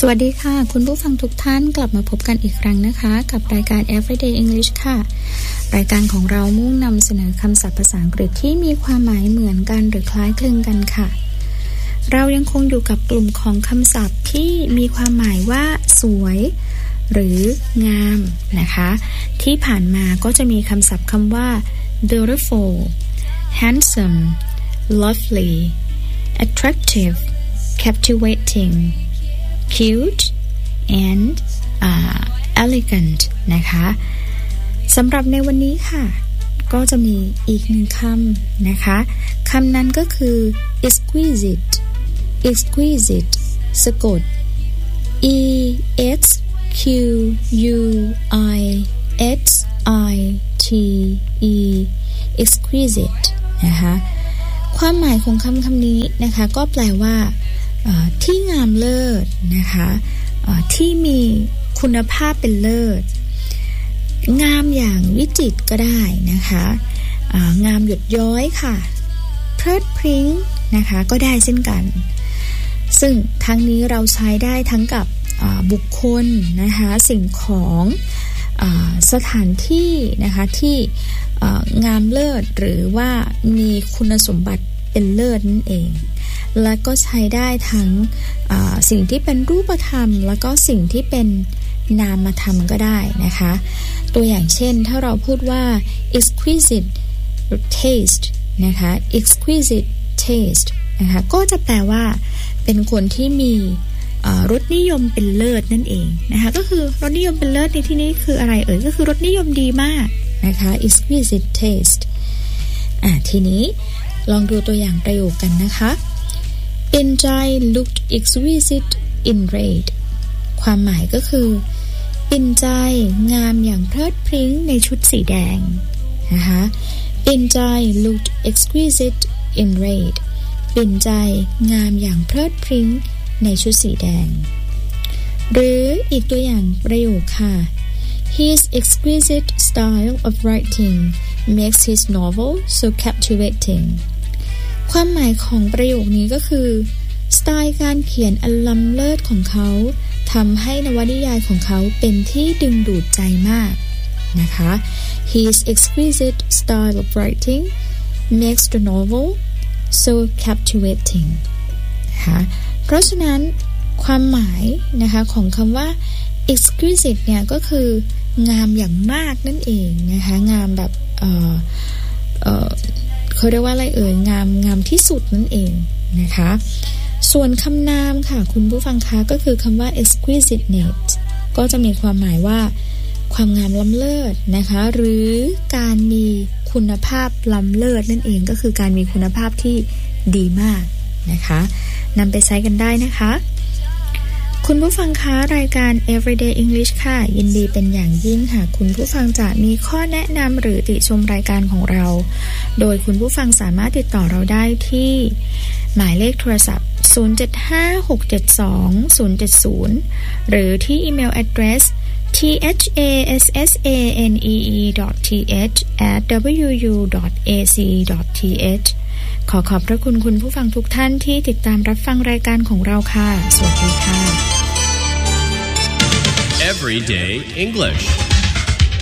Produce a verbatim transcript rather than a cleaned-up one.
วัสดีค่ะคุณผู้ฟังทุกท่านกลับมาพบกันอีกครั้งนะคะกับรายการ Everyday English ค่ะรายการของเรามุ่งนำเสนอคำศัพท์ภาษาอังกฤษที่มีความหมายเหมือนกันหรือคล้ายคลึงกันค่ะเรายังคงอยู่กับกลุ่มของคำศัพท์ที่มีความหมายว่าสวยหรืองามนะคะที่ผ่านมาก็จะมีคำศัพท์คำว่า beautiful handsome lovely attractive captivating cute and uh, elegant นะคะสำหรับในวันนี้ค่ะก็จะมีอีกหนึ่งคำนะคะคำนั้นก็คือ exquisite exquisite สะกด e x q u i s i t e exquisite นะคะความหมายของคำคำนี้นะคะก็แปลว่าที่งามเลิศนะคะที่มีคุณภาพเป็นเลิศงามอย่างวิจิตรก็ได้นะคะงามหยดย้อยค่ะเพลิดเพริ้งนะคะก็ได้เช่นกันซึ่งทั้งนี้เราใช้ได้ทั้งกับบุคคลนะคะสิ่งของสถานที่นะคะที่งามเลิศหรือว่ามีคุณสมบัติเป็นเลิศนั่นเองและก็ใช้ได้ทั้งสิ่งที่เป็นรูปธรรมแล้วก็สิ่งที่เป็นนามธรรมก็ได้นะคะตัวอย่างเช่นถ้าเราพูดว่า exquisite taste นะคะ exquisite taste นะคะก็จะแปลว่าเป็นคนที่มีรสนิยมเป็นเลิศนั่นเองนะคะก็คือรสนิยมเป็นเลิศในที่นี้คืออะไรเอ่ยก็คือรสนิยมดีมากนะคะ exquisite taste อ่ะทีนี้ลองดูตัวอย่างประโยคกันนะคะPinjai looked exquisite in red ความหมายก็คือปินใจงามอย่างเพลิดเพริ้งในชุดสีแดงนะคะ Pinjai looked exquisite in red ปินใจงามอย่างเพลิดเพริ้งในชุดสีแดงหรืออีกตัวอย่างประโยคค่ะ His exquisite style of writing makes his novel so captivatingความหมายของประโยคนี้ก็คือสไตล์การเขียนอันล้ำเลิศของเขาทำให้นวนิยายของเขาเป็นที่ดึงดูดใจมากนะคะ His exquisite style of writing makes the novel so captivating นะคะเพราะฉะนั้นความหมายนะคะของคำว่า exquisite เนี่ยก็คืองามอย่างมากนั่นเองนะคะงามแบบเอ่อเอ่อเขาเรียกว่าอะไรเอ่ยงามงามที่สุดนั่นเองนะคะส่วนคำนามค่ะคุณผู้ฟังคะก็คือคำว่า exquisiteness ก็จะมีความหมายว่าความงามล้ำเลิศนะคะหรือการมีคุณภาพล้ำเลิศนั่นเองก็คือการมีคุณภาพที่ดีมากนะคะนำไปใช้กันได้นะคะคุณผู้ฟังคะรายการ Everyday English ค่ะยินดีเป็นอย่างยิ่งค่ะคุณผู้ฟังจะมีข้อแนะนำหรือติชมรายการของเราโดยคุณผู้ฟังสามารถติดต่อเราได้ที่หมายเลขโทรศัพท์ศูนย์ เจ็ด ห้า หก เจ็ด สอง ศูนย์ เจ็ด ศูนย์หรือที่อีเมล address thassanee.th at wu.ac.th ขอขอบพระคุณคุณผู้ฟังทุกท่านที่ติดตามรับฟังรายการของเราค่ะสวัสดีค่ะ Everyday English